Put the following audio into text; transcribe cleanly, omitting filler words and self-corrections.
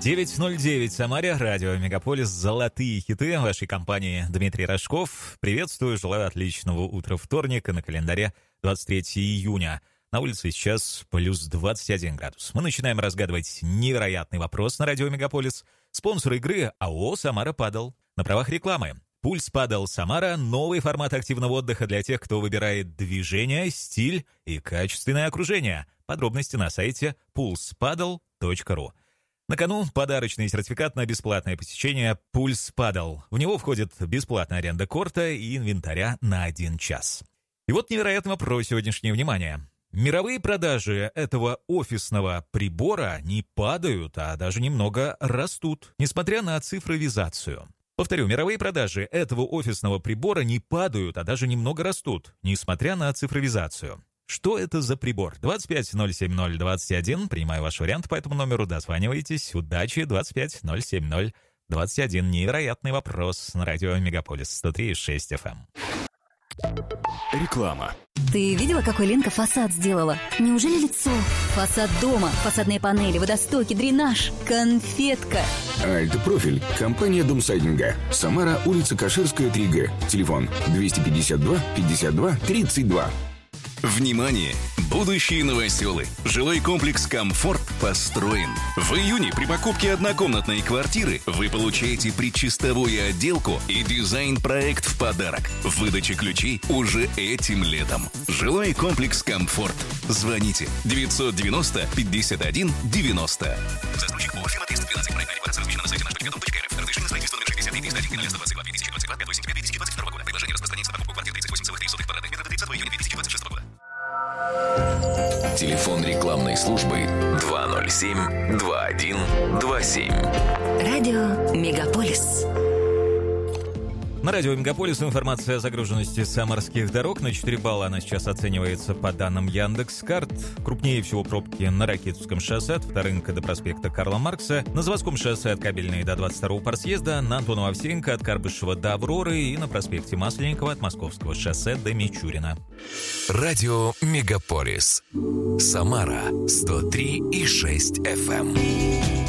9:09 в Самаре, радио Мегаполис, золотые хиты вашей компании. Дмитрий Рожков. Приветствую, желаю отличного утра вторника, на календаре 23 июня. На улице сейчас плюс 21 градус. Мы начинаем разгадывать невероятный вопрос на радио Мегаполис. Спонсор игры АО «Самара Падл». На правах рекламы. Пульс Падл Самара – новый формат активного отдыха для тех, кто выбирает движение, стиль и качественное окружение. Подробности на сайте pulsepadl.ru. На кону подарочный сертификат на бесплатное посещение «Пульс Падл». В него входит бесплатная аренда корта и инвентаря на 1 час. И вот невероятный вопрос сегодняшнее внимание. Мировые продажи этого офисного прибора не падают, а даже немного растут, несмотря на цифровизацию. Повторю, мировые продажи этого офисного прибора не падают, а даже немного растут, несмотря на цифровизацию. Что это за прибор? 25-070-21. Принимаю ваш вариант по этому номеру. Дозванивайтесь. Удачи. 25-070-21. Невероятный вопрос на радио Мегаполис 103,6 FM. Реклама. Ты видела, какой Ленка фасад сделала? Неужели лицо? Фасад дома, фасадные панели, водостоки, дренаж, конфетка. Альт-профиль. Компания Домсайдинга. Самара, улица Каширская, 3Г. Телефон 252 52 32. Внимание! Будущие новоселы. Жилой комплекс «Комфорт» построен. В июне при покупке однокомнатной квартиры вы получаете предчистовую отделку и дизайн-проект в подарок. Выдача ключей уже этим летом. Жилой комплекс «Комфорт». Звоните 990 51 90. Застройщик ООО «Фирма Тест». Финансовый проект реализация размещена на сайте nashbригадом.рф. Разрешение на строительство номер 63 301 01 2022 5 сентября 2022 года. Предложение распространяется на покупку квартир 38,3 квадратных метров до 30 июня 2026 года. Телефон рекламной службы 207-2127. Радио Мегаполис. На радио Мегаполис информация о загруженности самарских дорог. На 4 балла она сейчас оценивается по данным Яндекс.Карт. Крупнее всего пробки на Ракитовском шоссе от Вторынка до проспекта Карла Маркса, на Заводском шоссе от Кабельной до 22-го парсъезда, на Антонова Овсеенко от Карбышева до Авроры и на проспекте Масленникова от Московского шоссе до Мичурина. Радио Мегаполис. Самара 103,6 FM.